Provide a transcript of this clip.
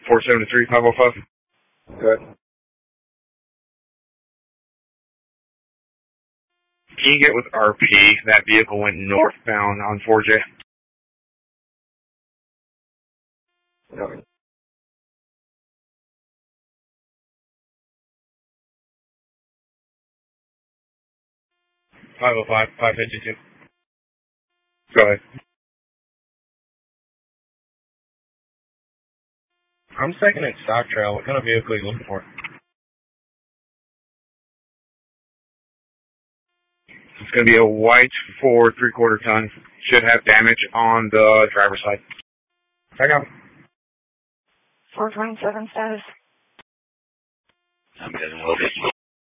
473-505. Good. Can you get with RP? That vehicle went northbound on 4J. Okay. .505, 552. Go ahead. I'm second at Stock Trail. What kind of vehicle are you looking for? It's going to be a white Ford 3/4 ton. Should have damage on the driver's side. Check out. 427 status.